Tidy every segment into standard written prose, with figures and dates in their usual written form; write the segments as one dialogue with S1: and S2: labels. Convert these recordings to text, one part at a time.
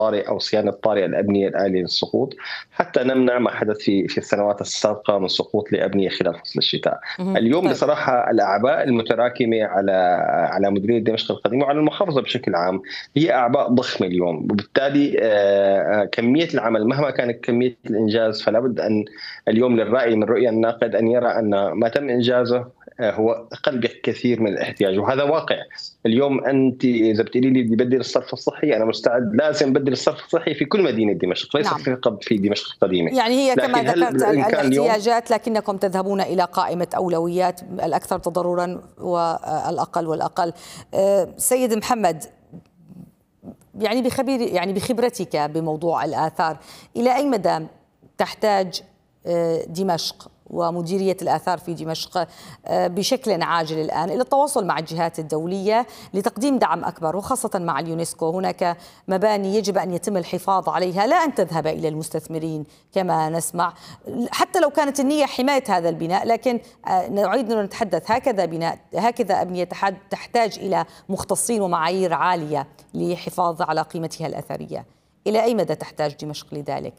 S1: طارئ أو صيانة طارئة الأبنية الآلية للسقوط، حتى نمنع ما حدث في السنوات السابقة من سقوط لأبنية خلال فصل الشتاء. اليوم
S2: طيب.
S1: بصراحة الأعباء المتراكمة على مديرية دمشق القديمة وعلى المحافظة بشكل عام هي أعباء ضخمة اليوم، وبالتالي كمية العمل مهما كانت كمية الإنجاز فلا بد أن اليوم للرأي من رؤية الناقد أن يرى أن ما تم إنجازه هو أقل بكثير من الاحتياج، وهذا واقع. اليوم أنت إذا بتقولي لي بدي بدل الصرف الصحي، أنا مستعد لازم بدل الصرف الصحي في كل مدينة دمشق، ليس
S2: نعم.
S1: فقط في دمشق القديمة.
S2: يعني هي كما
S1: لكن هل
S2: ذكرت
S1: بالإمكان اليوم
S2: الاحتياجات، لكنكم تذهبون إلى قائمة أولويات الأكثر تضررا والأقل والأقل. سيد محمد، يعني بخبرتك بموضوع الآثار، إلى أي مدى تحتاج دمشق ومديرية الآثار في دمشق بشكل عاجل الآن إلى التواصل مع الجهات الدولية لتقديم دعم أكبر، وخاصة مع اليونسكو؟ هناك مباني يجب أن يتم الحفاظ عليها، لا أن تذهب إلى المستثمرين كما نسمع، حتى لو كانت النية حماية هذا البناء، لكن نعيد أن نتحدث هكذا أبنية تحتاج إلى مختصين ومعايير عالية للحفاظ على قيمتها الأثرية. إلى أي مدى تحتاج دمشق لذلك؟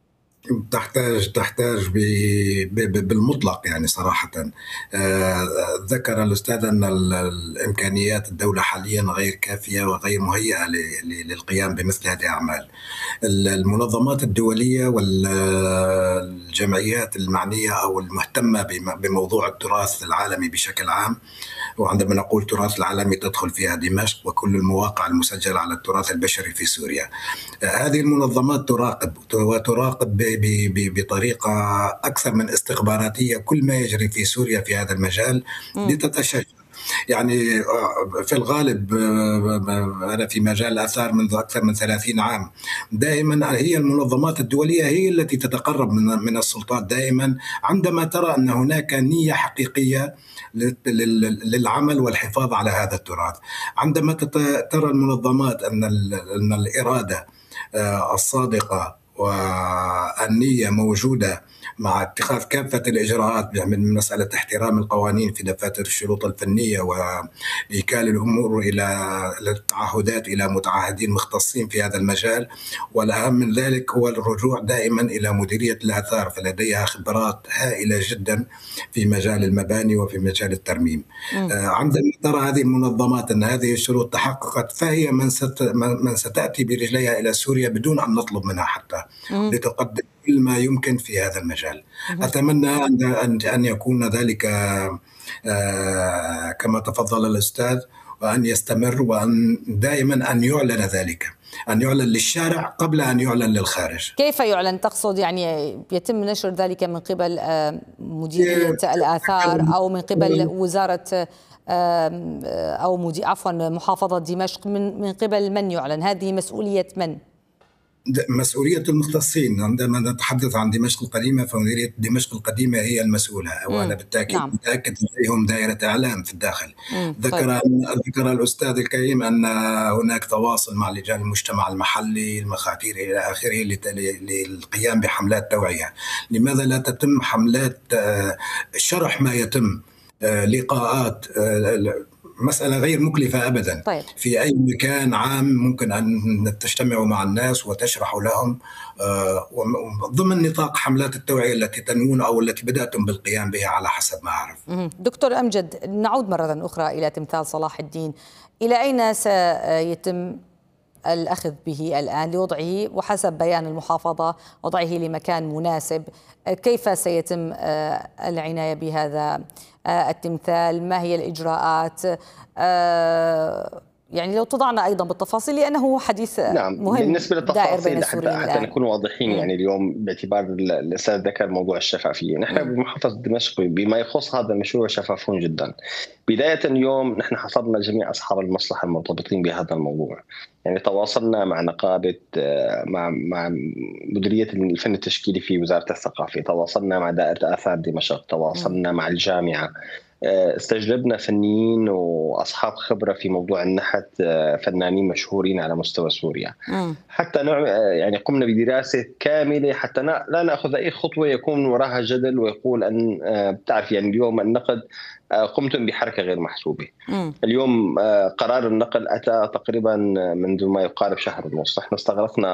S3: تحتاج بالمطلق، يعني صراحة. ذكر الأستاذ أن الإمكانيات الدولة حاليا غير كافية وغير مهيئة للقيام بمثل هذه الأعمال. المنظمات الدولية والجمعيات المعنية أو المهتمة بموضوع التراث العالمي بشكل عام، وعندما نقول التراث العالمي تدخل فيها دمشق وكل المواقع المسجلة على التراث البشري في سوريا. هذه المنظمات تراقب بطريقة أكثر من استخباراتية كل ما يجري في سوريا في هذا المجال لتتشجع. يعني في الغالب أنا في مجال الآثار منذ أكثر من 30 عام، دائما هي المنظمات الدولية هي التي تتقرب من السلطات دائما عندما ترى أن هناك نية حقيقية للعمل والحفاظ على هذا التراث. عندما ترى المنظمات أن الإرادة الصادقة والنية موجودة مع اتخاذ كافة الإجراءات من مسألة احترام القوانين في دفاتر الشروط الفنية وإيكال الأمور إلى التعهدات إلى متعهدين مختصين في هذا المجال، والأهم من ذلك هو الرجوع دائما إلى مديرية الآثار، فلديها خبرات هائلة جدا في مجال المباني وفي مجال الترميم. عندما ترى هذه المنظمات أن هذه الشروط تحققت، فهي من ستأتي برجليها إلى سوريا بدون أن نطلب منها حتى لتقدم كل ما يمكن في هذا المجال. أتمنى أن يكون ذلك كما تفضل الأستاذ، وأن يستمر، وأن دائما أن يعلن ذلك، أن يعلن للشارع قبل أن يعلن للخارج.
S2: كيف يعلن تقصد؟ يعني يتم نشر ذلك من قبل مديرية الآثار أو من قبل وزارة أو محافظة دمشق؟ من قبل من يعلن؟ هذه مسؤولية من؟
S3: مسؤولية المختصين. عندما نتحدث عن دمشق القديمة فمديرية دمشق القديمة هي المسؤولة، وأنا بالتأكيد متأكد لديهم دائرة إعلام في الداخل. ذكر الأستاذ الكريم أن هناك تواصل مع لجان المجتمع المحلي، المخاتير إلى آخره للقيام بحملات توعية. لماذا لا تتم حملات شرح ما يتم، لقاءات، مسألة غير مكلفة أبدا.
S2: طيب.
S3: في أي مكان عام ممكن أن تجتمعوا مع الناس وتشرحوا لهم ضمن نطاق حملات التوعية التي تنوون أو التي بدأتم بالقيام بها على حسب ما أعرف.
S2: دكتور أمجد، نعود مرة أخرى إلى تمثال صلاح الدين. إلى أين سيتم الأخذ به الآن لوضعه، وحسب بيان المحافظة وضعه لمكان مناسب؟ كيف سيتم العناية بهذا التمثال؟ ما هي الإجراءات؟ يعني لو تضعنا أيضا بالتفاصيل، لأنه حديث مهم.
S1: بالنسبة للتفاصيل حتى نكون واضحين، يعني اليوم باعتبار الأستاذ ذكر موضوع الشفافية، نحن بمحافظة دمشق بما يخص هذا المشروع شفافون جدا. بداية اليوم نحن حصلنا جميع أصحاب المصلحة المرتبطين بهذا الموضوع، يعني تواصلنا مع نقابة، مع مديرية الفن التشكيلي في وزارة الثقافة، تواصلنا مع دائرة آثار دمشق، تواصلنا مع الجامعة، استجلبنا فنيين وأصحاب خبرة في موضوع النحت، فنانين مشهورين على مستوى سوريا، حتى يعني قمنا بدراسة كاملة حتى لا نأخذ أي خطوة يكون وراها جدل ويقول أن بتعرف يعني اليوم النقد قمتم بحركة غير محسوبة. اليوم قرار النقل أتى تقريبا منذ ما يقارب شهر ونص، احنا استغرقنا